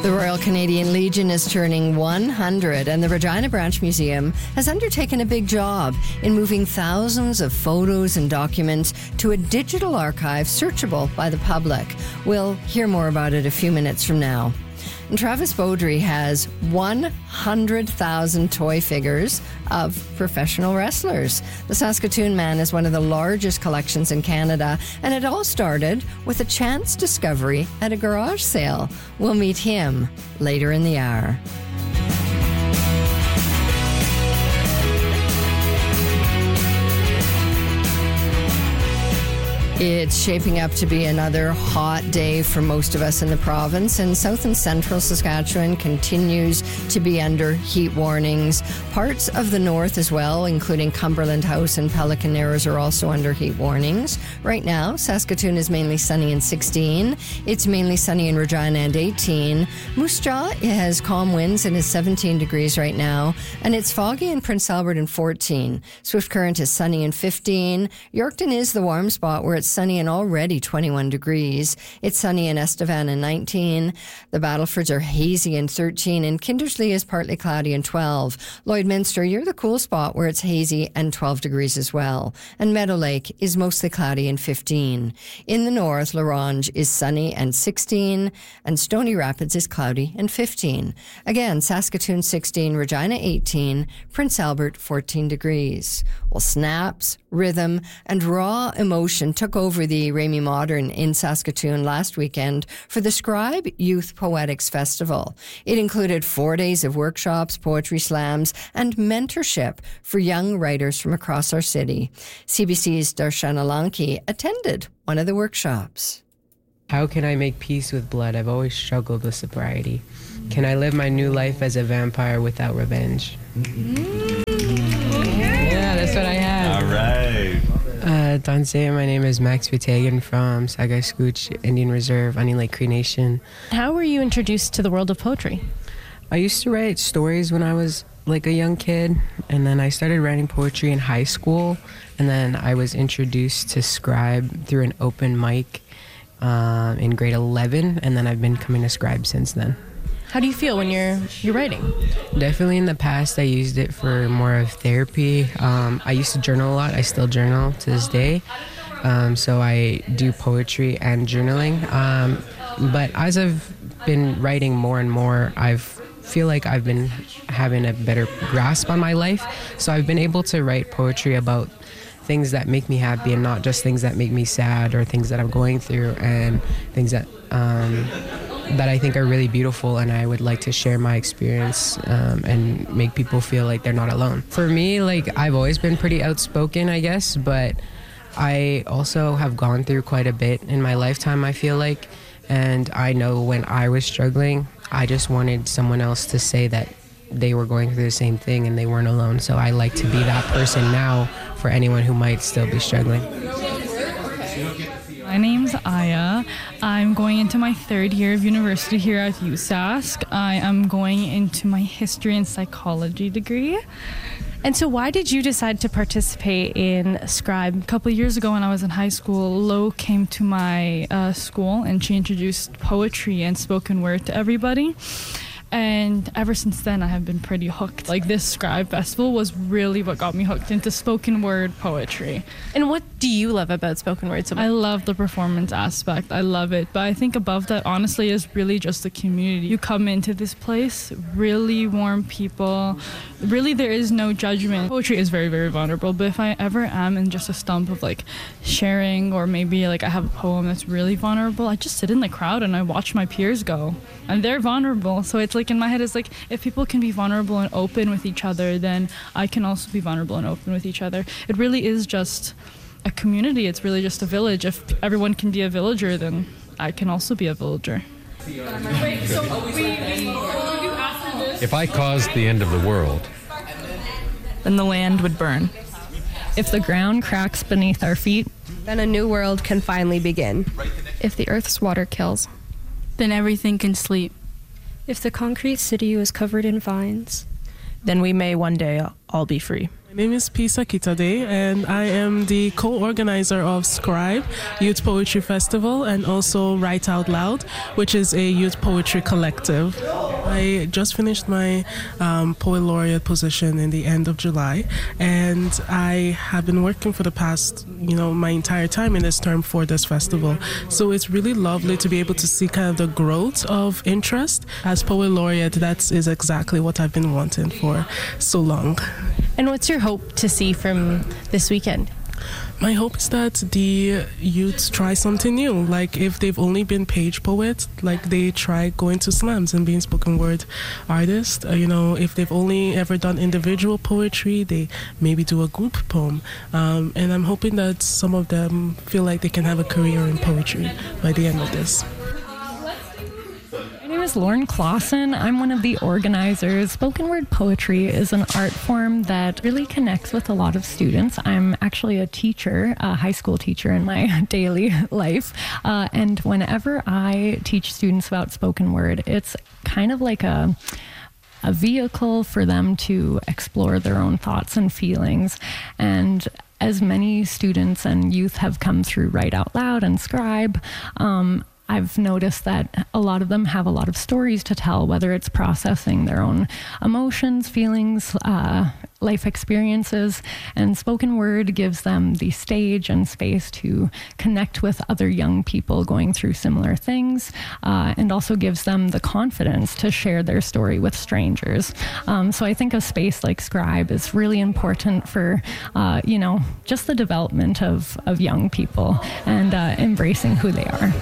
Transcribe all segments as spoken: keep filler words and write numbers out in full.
The Royal Canadian Legion is turning one hundred, and the Regina Branch Museum has undertaken a big job in moving thousands of photos and documents to a digital archive searchable by the public. We'll hear more about it a few minutes from now. And Travis Beaudry has one hundred thousand toy figures of professional wrestlers. The Saskatoon man is one of the largest collections in Canada, and it all started with a chance discovery at a garage sale. We'll meet him later in the hour. It's shaping up to be another hot day for most of us in the province, and south and central Saskatchewan continues to be under heat warnings. Parts of the north as well, including Cumberland House and Pelican Narrows, are also under heat warnings. Right now, Saskatoon is mainly sunny and sixteen. It's mainly sunny in Regina and eighteen. Moose Jaw has calm winds and is seventeen degrees right now, and it's foggy in Prince Albert and fourteen. Swift Current is sunny and fifteen. Yorkton is the warm spot where it's sunny and already twenty-one degrees. It's sunny in Estevan and nineteen. The Battlefords are hazy and thirteen, and Kindersley is partly cloudy and twelve. Lloydminster, you're the cool spot where it's hazy and twelve degrees as well. And Meadow Lake is mostly cloudy and fifteen. In the north, La Ronge is sunny and sixteen, and Stony Rapids is cloudy and fifteen. Again, Saskatoon sixteen, Regina eighteen, Prince Albert fourteen degrees. Well, snaps, rhythm, and raw emotion took over the Ramey Modern in Saskatoon last weekend for the Scribe Youth Poetics Festival. It included four days of workshops, poetry slams, and mentorship for young writers from across our city. C B C's Darshana Lanki attended one of the workshops. How can I make peace with blood? I've always struggled with sobriety. Can I live my new life as a vampire without revenge? Mm-hmm. Yeah, that's what I have. All right. Uh, Danse, my name is Max Vitagan from Sagay-Scooch Indian Reserve, Onion Lake Cree Nation. How were you introduced to the world of poetry? I used to write stories when I was like a young kid, and then I started writing poetry in high school, and then I was introduced to Scribe through an open mic uh, in grade eleven, and then I've been coming to Scribe since then. How do you feel when you're you're writing? Definitely in the past, I used it for more of therapy. Um, I used to journal a lot. I still journal to this day. Um, so I do poetry and journaling. Um, but as I've been writing more and more, I feel like I've been having a better grasp on my life. So I've been able to write poetry about things that make me happy and not just things that make me sad or things that I'm going through and things that... Um, that I think are really beautiful, and I would like to share my experience um, and make people feel like they're not alone. For me, like, I've always been pretty outspoken, I guess, but I also have gone through quite a bit in my lifetime, I feel like, and I know when I was struggling, I just wanted someone else to say that they were going through the same thing and they weren't alone. So I like to be that person now for anyone who might still be struggling. My name's Aya. I'm going into my third year of university here at U S A S C. I am going into my history and psychology degree. And so why did you decide to participate in Scribe? A couple of years ago when I was in high school, Lo came to my uh, school and she introduced poetry and spoken word to everybody. And ever since then, I have been pretty hooked. Like, this Scribe Festival was really what got me hooked into spoken word poetry. And what do you love about spoken word so much? I love the performance aspect. I love it. But I think above that, honestly, is really just the community. You come into this place, really warm people. Really, there is no judgment. Poetry is very, very vulnerable. But if I ever am in just a stump of, like, sharing, or maybe, like, I have a poem that's really vulnerable, I just sit in the crowd and I watch my peers go. And they're vulnerable. So it's like, in my head, it's like, if people can be vulnerable and open with each other, then I can also be vulnerable and open with each other. It really is just a community. It's really just a village. If everyone can be a villager, then I can also be a villager. If I caused the end of the world, then the land would burn. If the ground cracks beneath our feet, then a new world can finally begin. If the earth's water kills, then everything can sleep. If the concrete city was covered in vines, then we may one day all be free. My name is Pisa Kitade, and I am the co-organizer of Scribe Youth Poetry Festival and also Write Out Loud, which is a youth poetry collective. I just finished my um, Poet Laureate position in the end of July, and I have been working for the past, you know, my entire time in this term for this festival. So it's really lovely to be able to see kind of the growth of interest. As Poet Laureate, that is exactly what I've been wanting for so long. And what's your hope to see from this weekend? My hope is that the youths try something new. Like if they've only been page poets, like they try going to slams and being spoken word artists. Uh, you know, if they've only ever done individual poetry, they maybe do a group poem. Um, and I'm hoping that some of them feel like they can have a career in poetry by the end of this. My name is Lauren Clausen. I'm one of the organizers. Spoken word poetry is an art form that really connects with a lot of students. I'm actually a teacher, a high school teacher in my daily life. Uh, and whenever I teach students about spoken word, it's kind of like a a vehicle for them to explore their own thoughts and feelings. And as many students and youth have come through Write Out Loud and Scribe, um, I've noticed that a lot of them have a lot of stories to tell, whether it's processing their own emotions, feelings, uh, life experiences, and spoken word gives them the stage and space to connect with other young people going through similar things, uh, and also gives them the confidence to share their story with strangers. Um, so I think a space like Scribe is really important for, uh, you know, just the development of, of young people and uh, embracing who they are.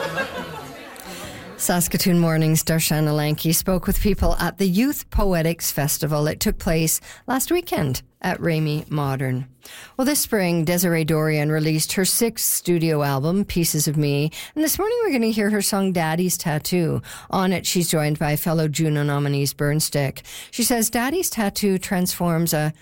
Saskatoon Morning's Darshana Lanky spoke with people at the Youth Poetics Festival. It took place last weekend at Ramey Modern. Well, this spring, Desiree Dorian released her sixth studio album, Pieces of Me, and this morning we're going to hear her song Daddy's Tattoo. On it, she's joined by fellow Juno nominees Burnstick. She says Daddy's Tattoo transforms a